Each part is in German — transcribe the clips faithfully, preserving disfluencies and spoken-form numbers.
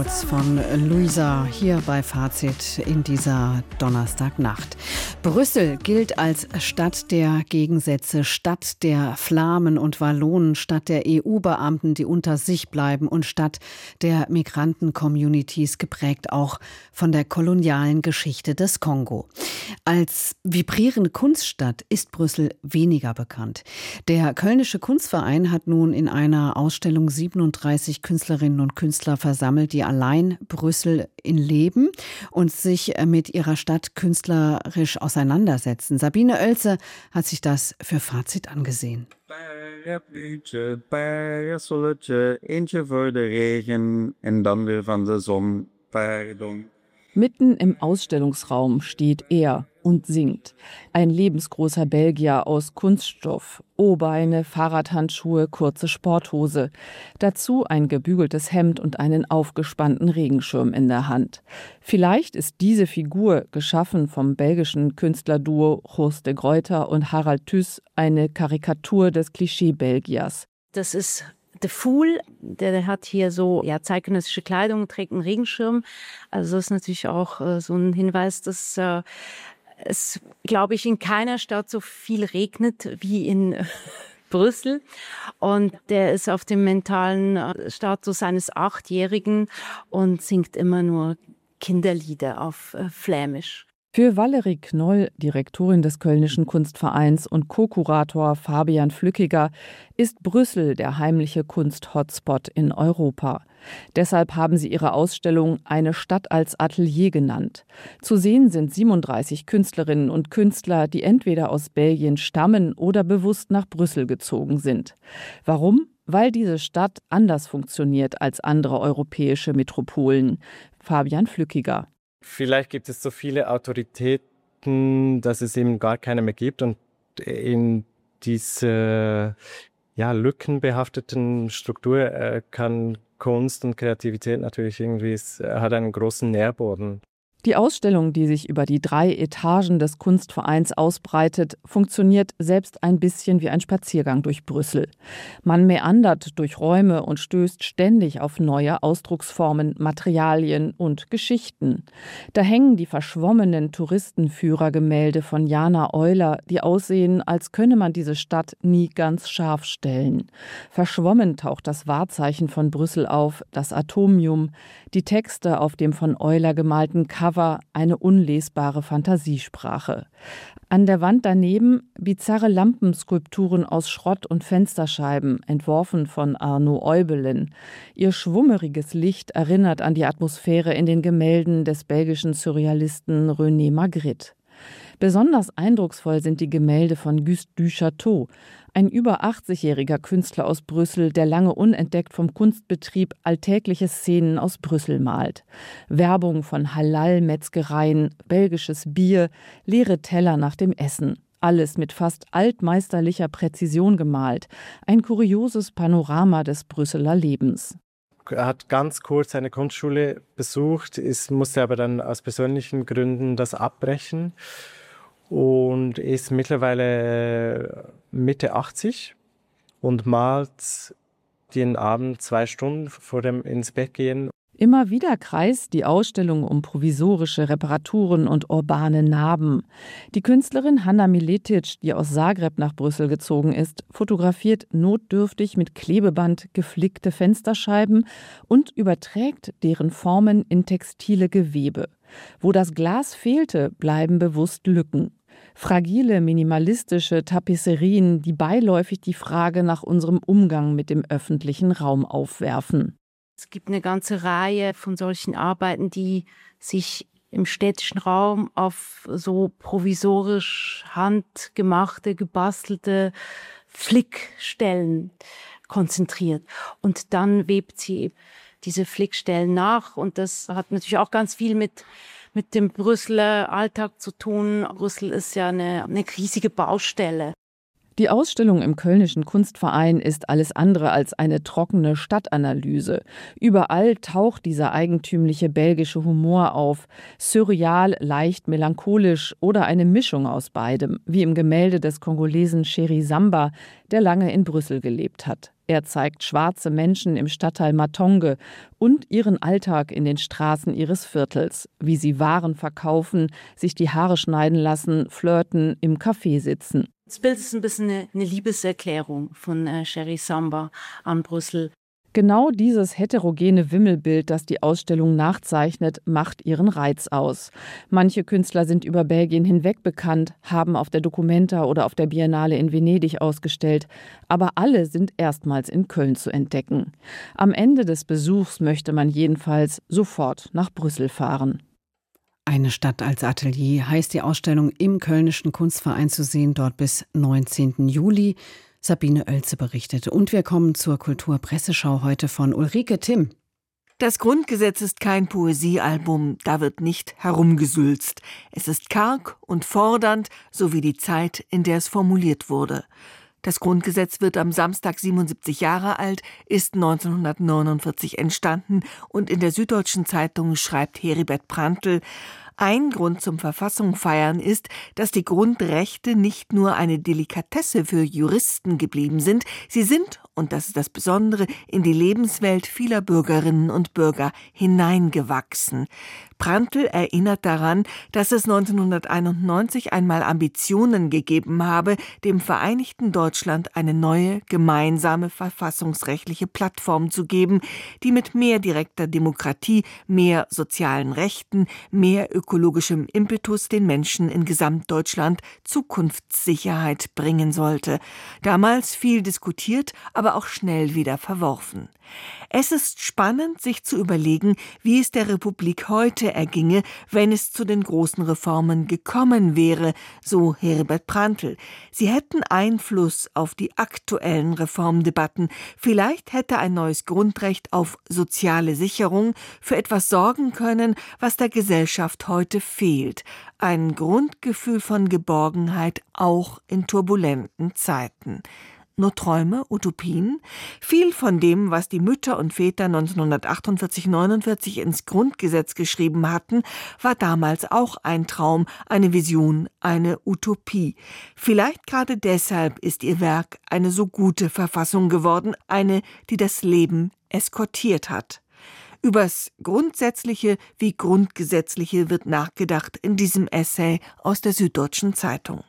kurz von Luisa hier bei Fazit in dieser Donnerstagnacht. Brüssel gilt als Stadt der Gegensätze, Stadt der Flamen und Wallonen, Stadt der E U-Beamten, die unter sich bleiben und Stadt der Migranten-Communities, geprägt auch von der kolonialen Geschichte des Kongo. Als vibrierende Kunststadt ist Brüssel weniger bekannt. Der Kölnische Kunstverein hat nun in einer Ausstellung siebenunddreißig Künstlerinnen und Künstler versammelt, die allein Brüssel in leben und sich mit ihrer Stadt künstlerisch auseinandersetzen. Sabine Oelze hat sich das für Fazit angesehen. Eentje voor de regen en dan weer van de zon. Pardon. Mitten im Ausstellungsraum steht er und singt. Ein lebensgroßer Belgier aus Kunststoff. O-Beine, Fahrradhandschuhe, kurze Sporthose. Dazu ein gebügeltes Hemd und einen aufgespannten Regenschirm in der Hand. Vielleicht ist diese Figur, geschaffen vom belgischen Künstlerduo Joost de Gruyter und Harald Thys, eine Karikatur des Klischee-Belgiers. Das ist der Fool, der, der hat hier so ja, zeitgenössische Kleidung, trägt einen Regenschirm. Also das ist natürlich auch äh, so ein Hinweis, dass äh, es, glaube ich, in keiner Stadt so viel regnet wie in äh, Brüssel. Und der ist auf dem mentalen äh, Status eines Achtjährigen und singt immer nur Kinderlieder auf äh, Flämisch. Für Valerie Knoll, Direktorin des Kölnischen Kunstvereins und Co-Kurator Fabian Flückiger, ist Brüssel der heimliche Kunst-Hotspot in Europa. Deshalb haben sie ihre Ausstellung »Eine Stadt als Atelier« genannt. Zu sehen sind siebenunddreißig Künstlerinnen und Künstler, die entweder aus Belgien stammen oder bewusst nach Brüssel gezogen sind. Warum? Weil diese Stadt anders funktioniert als andere europäische Metropolen. Fabian Flückiger. Vielleicht gibt es so viele Autoritäten, dass es eben gar keine mehr gibt. Und in diese ja, lückenbehafteten Struktur äh, kann Kunst und Kreativität natürlich irgendwie, es hat einen großen Nährboden. Die Ausstellung, die sich über die drei Etagen des Kunstvereins ausbreitet, funktioniert selbst ein bisschen wie ein Spaziergang durch Brüssel. Man meandert durch Räume und stößt ständig auf neue Ausdrucksformen, Materialien und Geschichten. Da hängen die verschwommenen Touristenführergemälde von Jana Euler, die aussehen, als könne man diese Stadt nie ganz scharf stellen. Verschwommen taucht das Wahrzeichen von Brüssel auf, das Atomium, die Texte auf dem von Euler gemalten Cover, eine unlesbare Fantasiesprache. An der Wand daneben bizarre Lampenskulpturen aus Schrott und Fensterscheiben, entworfen von Arno Eubelen. Ihr schwummeriges Licht erinnert an die Atmosphäre in den Gemälden des belgischen Surrealisten René Magritte. Besonders eindrucksvoll sind die Gemälde von Gust du Château, ein über achtzigjähriger Künstler aus Brüssel, der lange unentdeckt vom Kunstbetrieb alltägliche Szenen aus Brüssel malt. Werbung von Halal-Metzgereien, belgisches Bier, leere Teller nach dem Essen. Alles mit fast altmeisterlicher Präzision gemalt. Ein kurioses Panorama des Brüsseler Lebens. Er hat ganz kurz eine Kunstschule besucht, ist, musste aber dann aus persönlichen Gründen das abbrechen und ist mittlerweile Mitte achtzig und malt jeden Abend zwei Stunden vor dem ins Bett gehen. Immer wieder kreist die Ausstellung um provisorische Reparaturen und urbane Narben. Die Künstlerin Hanna Miletic, die aus Zagreb nach Brüssel gezogen ist, fotografiert notdürftig mit Klebeband geflickte Fensterscheiben und überträgt deren Formen in textile Gewebe. Wo das Glas fehlte, bleiben bewusst Lücken. Fragile, minimalistische Tapisserien, die beiläufig die Frage nach unserem Umgang mit dem öffentlichen Raum aufwerfen. Es gibt eine ganze Reihe von solchen Arbeiten, die sich im städtischen Raum auf so provisorisch handgemachte, gebastelte Flickstellen konzentriert. Und dann webt sie diese Flickstellen nach. Und das hat natürlich auch ganz viel mit, mit dem Brüsseler Alltag zu tun. Brüssel ist ja eine, eine riesige Baustelle. Die Ausstellung im Kölnischen Kunstverein ist alles andere als eine trockene Stadtanalyse. Überall taucht dieser eigentümliche belgische Humor auf. Surreal, leicht melancholisch oder eine Mischung aus beidem, wie im Gemälde des Kongolesen Chéri Samba, der lange in Brüssel gelebt hat. Er zeigt schwarze Menschen im Stadtteil Matonge und ihren Alltag in den Straßen ihres Viertels, wie sie Waren verkaufen, sich die Haare schneiden lassen, flirten, im Café sitzen. Das Bild ist ein bisschen eine, eine Liebeserklärung von äh, Sherry Samba an Brüssel. Genau dieses heterogene Wimmelbild, das die Ausstellung nachzeichnet, macht ihren Reiz aus. Manche Künstler sind über Belgien hinweg bekannt, haben auf der Documenta oder auf der Biennale in Venedig ausgestellt. Aber alle sind erstmals in Köln zu entdecken. Am Ende des Besuchs möchte man jedenfalls sofort nach Brüssel fahren. Eine Stadt als Atelier heißt die Ausstellung im Kölnischen Kunstverein zu sehen, dort bis neunzehnten Juli. Sabine Oelze berichtete. Und wir kommen zur Kulturpresseschau heute von Ulrike Timm. Das Grundgesetz ist kein Poesiealbum, da wird nicht herumgesülzt. Es ist karg und fordernd, so wie die Zeit, in der es formuliert wurde. Das Grundgesetz wird am Samstag siebenundsiebzig Jahre alt, ist neunzehnhundertneunundvierzig entstanden und in der Süddeutschen Zeitung schreibt Heribert Prantl: Ein Grund zum Verfassung feiern ist, dass die Grundrechte nicht nur eine Delikatesse für Juristen geblieben sind, sie sind, und das ist das Besondere, in die Lebenswelt vieler Bürgerinnen und Bürger hineingewachsen. Prantl erinnert daran, dass es neunzehnhunderteinundneunzig einmal Ambitionen gegeben habe, dem vereinigten Deutschland eine neue, gemeinsame verfassungsrechtliche Plattform zu geben, die mit mehr direkter Demokratie, mehr sozialen Rechten, mehr ökologischem Impetus den Menschen in Gesamtdeutschland Zukunftssicherheit bringen sollte. Damals viel diskutiert, aber auch schnell wieder verworfen. Es ist spannend, sich zu überlegen, wie es der Republik heute erginge, wenn es zu den großen Reformen gekommen wäre, so Heribert Prantl. Sie hätten Einfluss auf die aktuellen Reformdebatten. Vielleicht hätte ein neues Grundrecht auf soziale Sicherung für etwas sorgen können, was der Gesellschaft heute fehlt. Ein Grundgefühl von Geborgenheit auch in turbulenten Zeiten. Nur Träume, Utopien? Viel von dem, was die Mütter und Väter neunzehnhundertachtundvierzig neunundvierzig ins Grundgesetz geschrieben hatten, war damals auch ein Traum, eine Vision, eine Utopie. Vielleicht gerade deshalb ist ihr Werk eine so gute Verfassung geworden, eine, die das Leben eskortiert hat. Übers Grundsätzliche wie Grundgesetzliche wird nachgedacht in diesem Essay aus der Süddeutschen Zeitung.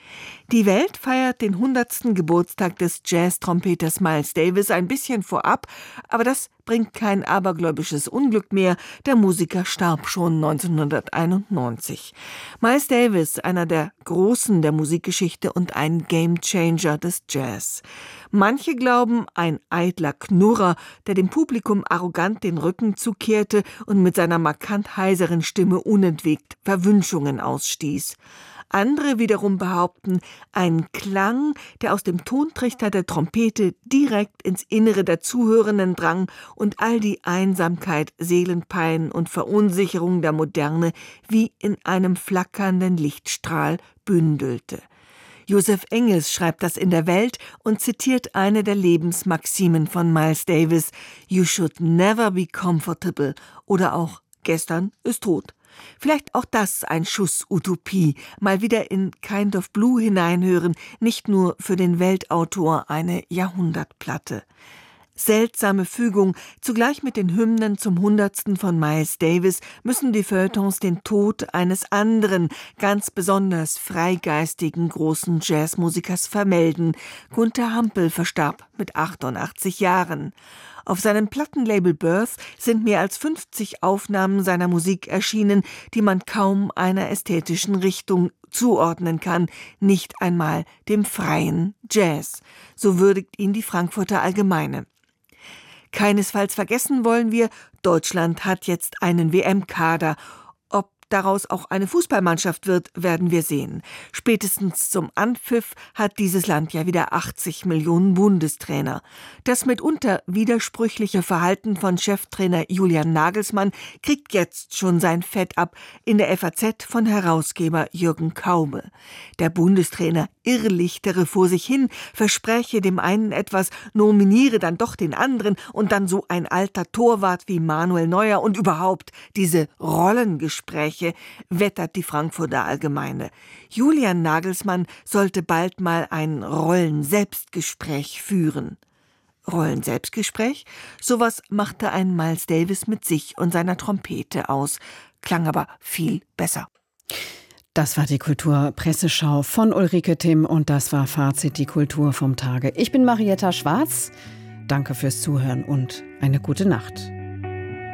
Die Welt feiert den hundertsten Geburtstag des Jazz-Trompeters Miles Davis ein bisschen vorab, aber das bringt kein abergläubisches Unglück mehr. Der Musiker starb schon neunzehnhunderteinundneunzig. Miles Davis, einer der Großen der Musikgeschichte und ein Gamechanger des Jazz. Manche glauben, ein eitler Knurrer, der dem Publikum arrogant den Rücken zukehrte und mit seiner markant heiseren Stimme unentwegt Verwünschungen ausstieß. Andere wiederum behaupten, ein Klang, der aus dem Tontrichter der Trompete direkt ins Innere der Zuhörenden drang und all die Einsamkeit, Seelenpein und Verunsicherung der Moderne wie in einem flackernden Lichtstrahl bündelte. Joseph Engels schreibt das in der Welt und zitiert eine der Lebensmaximen von Miles Davis: You should never be comfortable oder auch Gestern ist tot. Vielleicht auch das ein Schuss Utopie, mal wieder in Kind of Blue hineinhören, nicht nur für den Weltautor eine Jahrhundertplatte. Seltsame Fügung, zugleich mit den Hymnen zum Hundertsten von Miles Davis müssen die Feuilletons den Tod eines anderen, ganz besonders freigeistigen großen Jazzmusikers vermelden. Gunther Hampel verstarb mit achtundachtzig Jahren. Auf seinem Plattenlabel Birth sind mehr als fünfzig Aufnahmen seiner Musik erschienen, die man kaum einer ästhetischen Richtung zuordnen kann, nicht einmal dem freien Jazz. So würdigt ihn die Frankfurter Allgemeine. Keinesfalls vergessen wollen wir, Deutschland hat jetzt einen W M-Kader. Ob daraus auch eine Fußballmannschaft wird, werden wir sehen. Spätestens zum Anpfiff hat dieses Land ja wieder achtzig Millionen Bundestrainer. Das mitunter widersprüchliche Verhalten von Cheftrainer Julian Nagelsmann kriegt jetzt schon sein Fett ab, in der F A Z von Herausgeber Jürgen Kaube. Der Bundestrainer irrlichtere vor sich hin, verspreche dem einen etwas, nominiere dann doch den anderen und dann so ein alter Torwart wie Manuel Neuer und überhaupt diese Rollengespräche, wettert die Frankfurter Allgemeine. Julian Nagelsmann sollte bald mal ein Rollen-Selbstgespräch führen. Rollen-Selbstgespräch? Sowas machte ein Miles Davis mit sich und seiner Trompete aus, klang aber viel besser. Das war die Kulturpresseschau von Ulrike Timm und das war Fazit, die Kultur vom Tage. Ich bin Marietta Schwarz. Danke fürs Zuhören und eine gute Nacht.